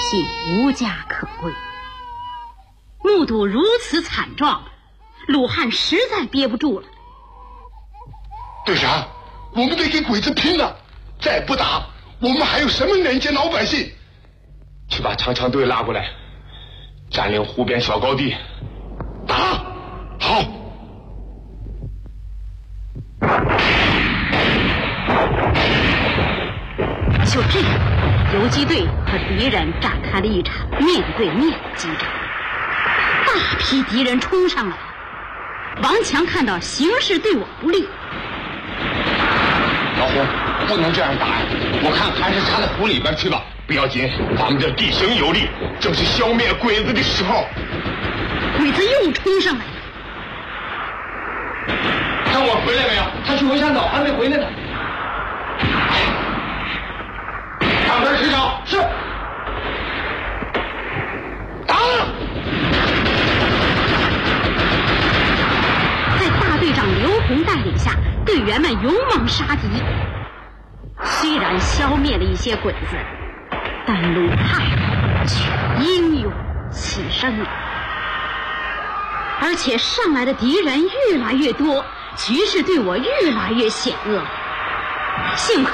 性无家可归。目睹如此惨状，鲁汉实在憋不住了。 队长，我们得给鬼子拼了！再不打，我们还有什么人间老百姓？ 去把长枪队拉过来，占领湖边小高地， 打！好。 就这样，游击队和敌人展开了一场面对面的激战。大批敌人冲上来，王强看到形势对我不利， 老胡，不能这样打呀！我看还是插在湖里边去吧。不要紧，咱们这地形有利，正是消灭鬼子的时候。 鬼子又冲上来了。 看我回来没有？他去回山岛，还没回来呢。上边吃找，是。打！ 在大队长刘洪带领下，队员们勇猛杀敌。虽然消灭了一些鬼子，但鲁汉却英勇牺牲了。而且上来的敌人越来越多，局势对我越来越险恶。幸亏